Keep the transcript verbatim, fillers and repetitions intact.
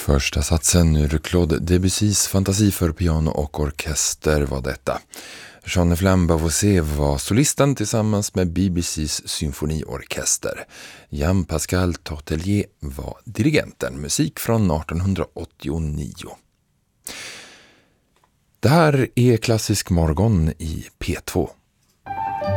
Första satsen ur Claude Debussys fantasi för piano och orkester var detta. Jean-Flamme Bavouzet var solisten tillsammans med B B C:s symfoniorkester. Jean-Pascal Tortelier var dirigenten. Musik från artonhundraåttionio. Det här är Klassisk morgon i P två.